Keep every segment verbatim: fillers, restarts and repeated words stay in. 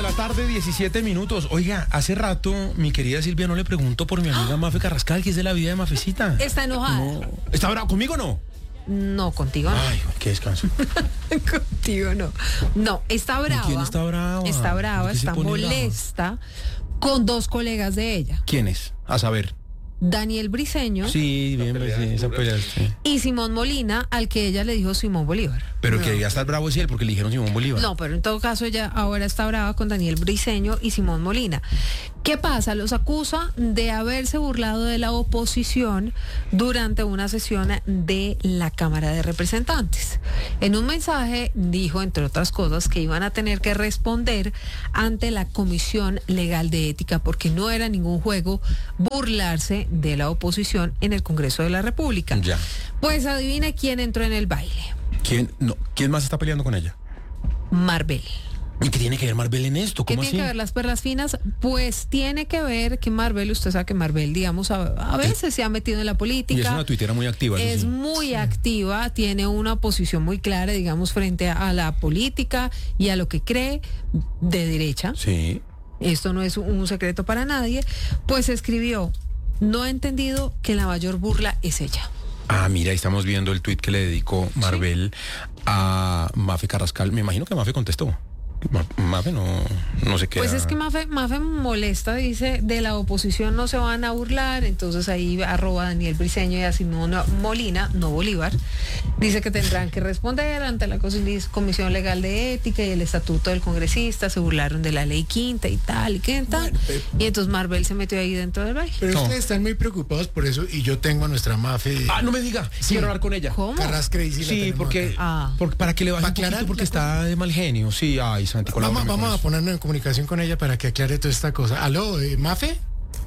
la tarde, diecisiete minutos. Oiga, hace rato mi querida Silvia no le pregunto por mi amiga Mafe Carrascal, que es de la vida de Mafecita. Está enojada. No. ¿Está bravo conmigo o no? No, contigo no. Ay, qué descanso. Contigo no. No, está brava. ¿Quién está brava? Está brava, ¿Por qué se está pone molesta con dos colegas de ella. ¿Quiénes? A saber. Daniel Briceño Sí, bien, pues, sí, esa pelea, sí. y Simón Molina, al que ella le dijo Simón Bolívar. Pero no. que ya está bravo es él, porque le dijeron Simón Bolívar. No, pero en todo caso ella ahora está brava con Daniel Briceño y Simón Molina. ¿Qué pasa? Los acusa de haberse burlado de la oposición durante una sesión de la Cámara de Representantes. En un mensaje dijo, entre otras cosas, que iban a tener que responder ante la Comisión Legal de Ética porque no era ningún juego burlarse de la oposición en el Congreso de la República. Ya. Pues adivina quién entró en el baile. ¿Quién, no, ¿Quién más está peleando con ella? Marvel. ¿Y qué tiene que ver Marvel en esto? ¿Qué ¿Cómo tiene así? que ver las perlas finas? Pues tiene que ver que Marvel, usted sabe que Marvel, digamos, a, a veces se ha metido en la política. Y es una tuitera muy activa. Es sí. muy activa, tiene una posición muy clara, digamos, frente a, a la política y a lo que cree de derecha. Sí. Esto no es un secreto para nadie. Pues escribió, no he entendido que la mayor burla es ella. Ah, mira, ahí estamos viendo el tuit que le dedicó Marvel ¿Sí? a Mafe Carrascal. Me imagino que Mafe contestó. Mafe no, no se queda. Pues es que Mafe, Mafe molesta, dice, de la oposición no se van a burlar, entonces ahí arroba a Daniel Briceño y a Simón Molina, no Bolívar, dice que tendrán que responder ante la Comisión Legal de Ética y el Estatuto del Congresista, se burlaron de la ley quinta y tal y qué tal, bueno, pero, y entonces Marvel se metió ahí dentro del baile. Pero no. ustedes están muy preocupados por eso y yo tengo a nuestra Mafe. Ah, no me diga, sí. Quiero hablar con ella. ¿Cómo? Carrascal y sí, porque, ah. porque para que le baje un poquito porque está de mal genio. Sí, ay, Santi, Vamos, vamos a ponernos en comunicación con ella para que aclare toda esta cosa. ¿Aló, eh, Mafe?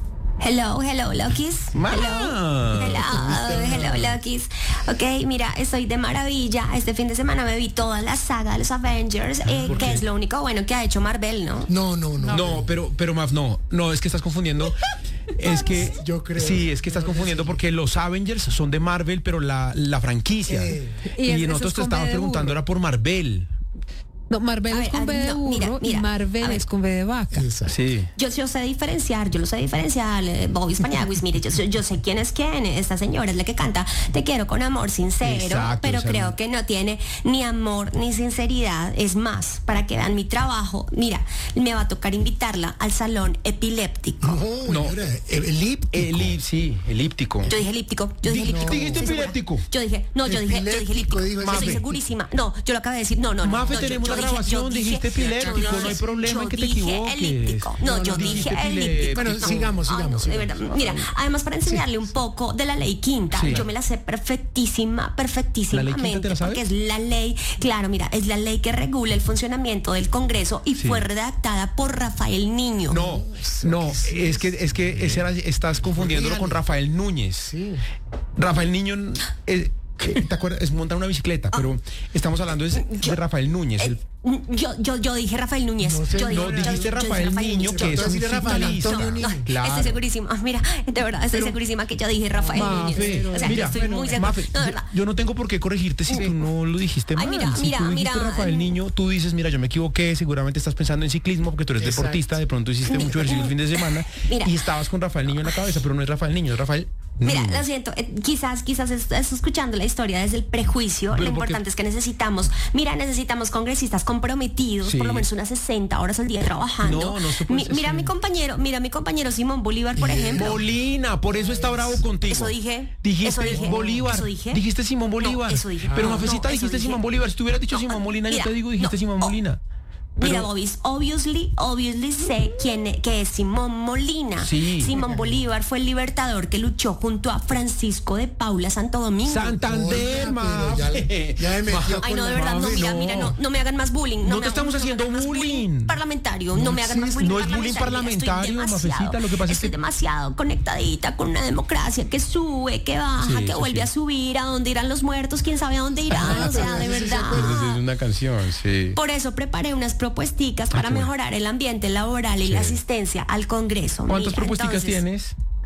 Hello, hello, Lokis. Ma. Hello, hello, hello, Lokis. Ok, mira, estoy de maravilla. Este fin de semana me vi toda la saga de los Avengers, eh, que qué? es lo único bueno que ha hecho Marvel, ¿no? No, no, no. No, pero, pero Maf, no, no, es que estás confundiendo. Es que yo creo. Sí, es que estás confundiendo porque los Avengers son de Marvel, pero la, la franquicia. Eh. Y, y nosotros te estábamos preguntando, era por Marvel. No, Marvel ver, es con B de burro mira, mira, y Marvel es con B de vaca. Sí. Yo, yo sé diferenciar, yo lo sé diferenciar, eh, Bobby Españaguis, mire, yo, yo sé quién es quién, esta señora es la que canta Te quiero con amor sincero, Exacto, pero creo no. que no tiene ni amor ni sinceridad. Es más, para que vean mi trabajo, mira, me va a tocar invitarla al salón epiléptico. No, no, era elíptico. Elip, sí, elíptico. Yo dije elíptico, yo dije elíptico. ¿Dijiste epiléptico? Yo dije, no, yo dije, yo dije elíptico. Yo estoy segurísima. No, yo lo acabé de decir, no, no, no. Mafe, tenemos la grabación, dijiste epiléptico, no hay problema en que te equivoques. Elíptico. No, no, yo dije elíptico. Bueno, no, sigamos, no, sigamos. No, de verdad. Mira, además para enseñarle sí. un poco de la ley quinta, sí. yo me la sé perfectísima, perfectísimamente. ¿La ley quinta te la sabes? Porque es la ley, claro, mira, es la ley que regula el funcionamiento del Congreso y sí. fue redactada por Rafael Niño. No, no, es que es que ese era, estás confundiéndolo con Rafael Núñez. Sí. Rafael Niño es, ¿te acuerdas? Es montar una bicicleta, ah, pero estamos hablando de, yo, de Rafael Núñez. El, yo, yo, yo dije Rafael Núñez. No, sé, yo no dije, dijiste yo, Rafael, yo Rafael Niño, que es un Rafael Antonio Niño. No, claro. Estoy segurísima. Mira, de verdad, estoy pero, segurísima que yo dije Rafael Mafe, Núñez. O sea, mira, yo estoy muy segura. Mafe, no, de verdad. Yo no tengo por qué corregirte si sí. tú no lo dijiste mal. Ay, mira, si mira, tú dijiste mira, Rafael Niño, tú dices, mira, yo me equivoqué, seguramente estás pensando en ciclismo porque tú eres Exacto. deportista, de pronto hiciste mucho ejercicio el fin de semana mira, y estabas con Rafael Niño en la cabeza, pero no es Rafael Niño, es Rafael Mira, lo siento, eh, quizás, quizás estás escuchando la historia desde el prejuicio. Pero lo importante es que necesitamos, mira, necesitamos congresistas comprometidos, sí. por lo menos unas sesenta horas al día trabajando. No, no se Mi, mira a mi compañero, mira a mi compañero Simón Bolívar, por ejemplo. Molina, por eso está bravo contigo. Eso dije. Dijiste eso dije, Bolívar. Eso dije. Dijiste Simón Bolívar. No, eso dije. Pero no, Mafecita no, dijiste dije. Simón Bolívar. Si tú hubieras dicho no, Simón Molina, mira, yo te digo, dijiste no, Simón Molina. Pero, mira, Bobis, obviously, obviously sé quién es, que es Simón Molina. Sí. Simón Bolívar fue el libertador que luchó junto a Francisco de Paula Santo Domingo. Santander, oh, ma. Ya, ya me metió Ay, no, de la verdad, no, mira, no. mira, no, no me hagan más bullying. No, no te estamos hagan, haciendo no bullying. bullying. Parlamentario, no, no me hagan más bullying. No es bullying parlamentario, Mafecita, lo que pasa estoy es que... demasiado conectadita con una democracia que sube, que baja, sí, que vuelve sí. a subir, a dónde irán los muertos, quién sabe a dónde irán, o sea, de verdad. Es una canción, sí. Por eso preparé unas propuesticas para mejorar el ambiente laboral y sí. la asistencia al Congreso. ¿Cuántas propuestas tienes?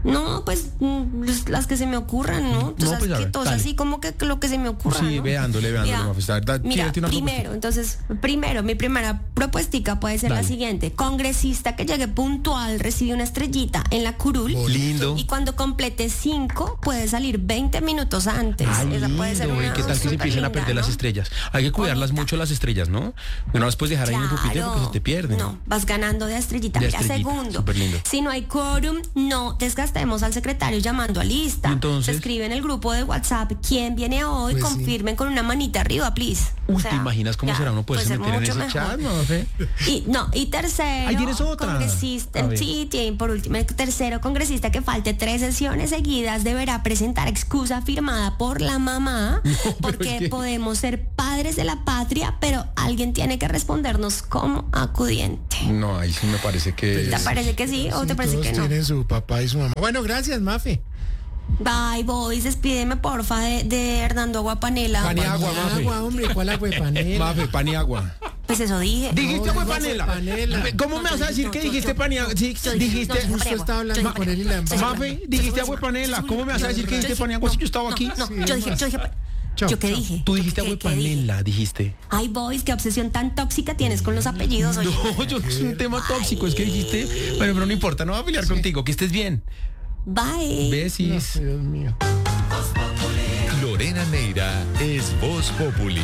No, pues las que se me ocurran, ¿no? Entonces, no, pues, que ver, todos dale. así como que lo que se me ocurra. Sí, ¿no? veándole, veándole, Mira, Mafe, da- mira, tírate una primero, propuesta. entonces, primero, mi primera propuestica puede ser Dale. la siguiente. Congresista que llegue puntual recibe una estrellita en la curul. Lindo. Y cuando complete cinco, puede salir veinte minutos antes. Ay, Esa puede ser lindo, una ¿y qué tal que se súper empiecen a linda, perder ¿no? las estrellas? Hay que cuidarlas Bonita. mucho las estrellas, ¿no? No las puedes dejar ahí en el pupitre porque se te pierden. No, vas ganando de estrellita. De Mira, estrellita, segundo, súper lindo. si no hay quórum, no desgastemos al secretario llamando a lista. Entonces, se escribe en el grupo de WhatsApp quién viene hoy, Pues sí. confirmen con una manita arriba, please. uy, O sea, ¿te imaginas cómo ya, será uno poderse puede ser meter en ese mucho chat, mejor. Mafe? Y no, y tercero, Ahí tienes otra. congresista, A ver. sí, tiene, por último, el tercero congresista que falte tres sesiones seguidas deberá presentar excusa firmada por la mamá, pero porque es que- podemos ser padres de la patria, pero alguien tiene que respondernos como acudiente. No, ahí sí me parece que... ¿Te parece que sí o Sí, te parece todos que no? tienen su papá y su mamá. Bueno, gracias, Mafe. Bye, boys, despídeme porfa de, de Hernando Aguapanela. Paniagua, Mafe. Agua, hombre, ¿cuál agua de panela? Mafe, pan y agua. Pues eso dije. Dijiste No, agua no, panela. panela. ¿Cómo me vas a decir que dijiste pan y agua? Sí, dijiste... no, Justo estaba hablando con él y la embajada. Mafe, dijiste agua panela. ¿Cómo me vas a decir que dijiste pan y agua si yo estaba aquí? No, Sí, yo dije, más. yo dije, Chao, ¿yo qué chao. dije? Tú dijiste ¿Qué- agua qué dije? panela, dijiste. Ay, boys, qué obsesión tan tóxica tienes con los apellidos, oye. No, yo es un tema tóxico, es que dijiste... Bueno, pero no importa, no voy a pelear contigo, que estés bien. Bye. Besis. Dios mío. Lorena Neira es Voz Populi.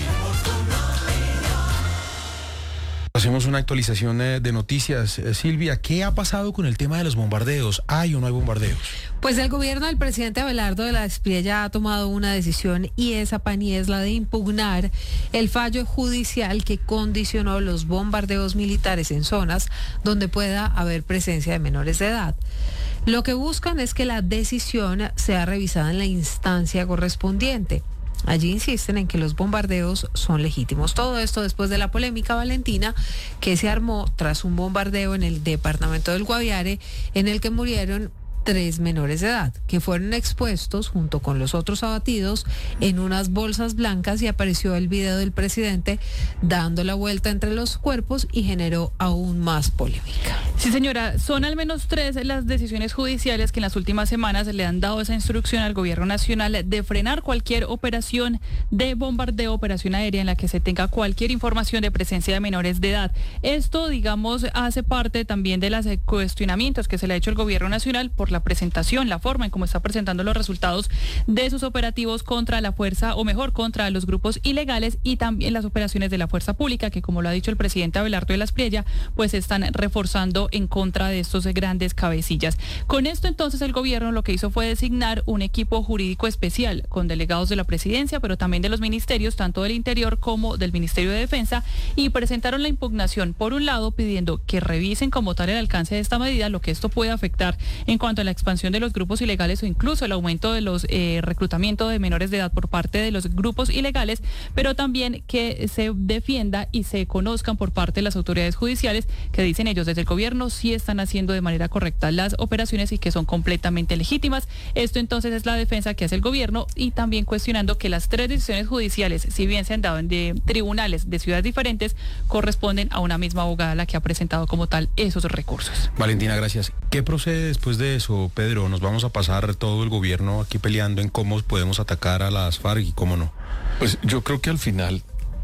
Hacemos una actualización eh, de noticias. Eh, Silvia, ¿qué ha pasado con el tema de los bombardeos? ¿Hay o no hay bombardeos? Pues el gobierno del presidente Abelardo de la Espriella ha tomado una decisión y esa, Pani, es la de impugnar el fallo judicial que condicionó los bombardeos militares en zonas donde pueda haber presencia de menores de edad. Lo que buscan es que la decisión sea revisada en la instancia correspondiente. Allí insisten en que los bombardeos son legítimos. Todo esto después de la polémica, Valentina, que se armó tras un bombardeo en el departamento del Guaviare, en el que murieron tres menores de edad, que fueron expuestos junto con los otros abatidos en unas bolsas blancas, y apareció el video del presidente dando la vuelta entre los cuerpos y generó aún más polémica. Sí, señora, son al menos tres las decisiones judiciales que en las últimas semanas le han dado esa instrucción al gobierno nacional de frenar cualquier operación de bombardeo, operación aérea en la que se tenga cualquier información de presencia de menores de edad. Esto, digamos, hace parte también de los cuestionamientos que se le ha hecho al gobierno nacional por la presentación, la forma en cómo está presentando los resultados de sus operativos contra la fuerza, o mejor, contra los grupos ilegales, y también las operaciones de la fuerza pública, que como lo ha dicho el presidente Abelardo de la Espriella, pues están reforzando en contra de estos grandes cabecillas. Con esto entonces el gobierno lo que hizo fue designar un equipo jurídico especial con delegados de la presidencia, pero también de los ministerios, tanto del Interior como del Ministerio de Defensa, y presentaron la impugnación, por un lado, pidiendo que revisen como tal el alcance de esta medida, lo que esto puede afectar en cuanto a la expansión de los grupos ilegales o incluso el aumento de los eh, reclutamiento de menores de edad por parte de los grupos ilegales, pero también que se defienda y se conozcan por parte de las autoridades judiciales, que dicen ellos desde el gobierno sí están haciendo de manera correcta las operaciones y que son completamente legítimas. Esto entonces es la defensa que hace el gobierno, y también cuestionando que las tres decisiones judiciales, si bien se han dado en de tribunales de ciudades diferentes, corresponden a una misma abogada la que ha presentado como tal esos recursos. Valentina, gracias. ¿Qué procede después de eso, Pedro? ¿Nos vamos a pasar todo el gobierno aquí peleando en cómo podemos atacar a las FARC y cómo no? Pues yo creo que al final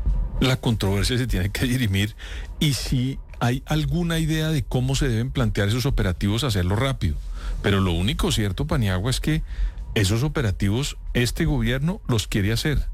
la controversia se tiene que dirimir, y si hay alguna idea de cómo se deben plantear esos operativos, hacerlo rápido. Pero lo único cierto, Paniagua, es que esos operativos este gobierno los quiere hacer,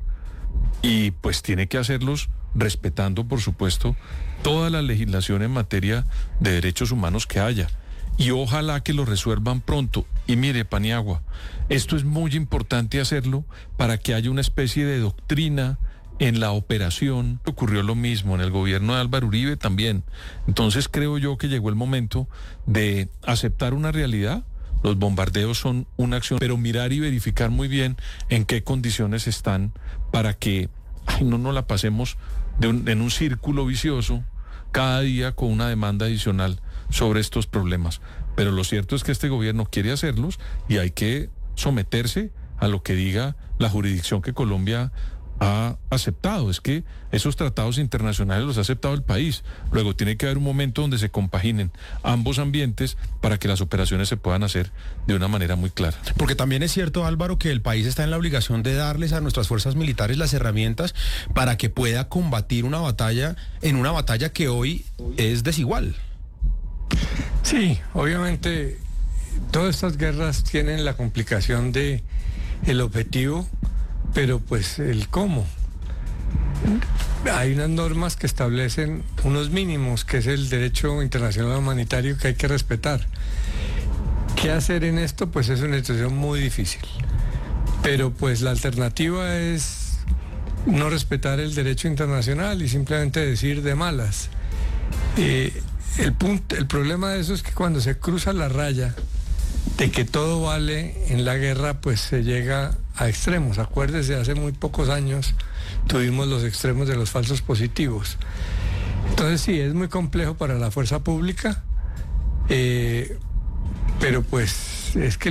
y pues tiene que hacerlos respetando, por supuesto, toda la legislación en materia de derechos humanos que haya. Y ojalá que lo resuelvan pronto. Y mire, Paniagua, esto es muy importante hacerlo para que haya una especie de doctrina en la operación. Ocurrió lo mismo en el gobierno de Álvaro Uribe también. Entonces creo yo que llegó el momento de aceptar una realidad. Los bombardeos son una acción, pero mirar y verificar muy bien en qué condiciones están, para que ay, no nos la pasemos de un, en un círculo vicioso cada día con una demanda adicional sobre estos problemas. Pero lo cierto es que este gobierno quiere hacerlos, y hay que someterse a lo que diga la jurisdicción que Colombia ha aceptado, es que esos tratados internacionales los ha aceptado el país. Luego tiene que haber un momento donde se compaginen ambos ambientes para que las operaciones se puedan hacer de una manera muy clara. Porque también es cierto, Álvaro, que el país está en la obligación de darles a nuestras fuerzas militares las herramientas para que pueda combatir una batalla, en una batalla que hoy es desigual. Sí, obviamente todas estas guerras tienen la complicación de el objetivo, pero pues el cómo. Hay unas normas que establecen unos mínimos, que es el derecho internacional humanitario que hay que respetar. ¿Qué hacer en esto? Pues es una situación muy difícil. Pero pues la alternativa es no respetar el derecho internacional y simplemente decir de malas. Eh, el, punto, el problema de eso es que cuando se cruza la raya de que todo vale en la guerra, pues se llega a extremos. Acuérdese, hace muy pocos años tuvimos los extremos de los falsos positivos. Entonces sí, es muy complejo para la fuerza pública, eh, pero pues es que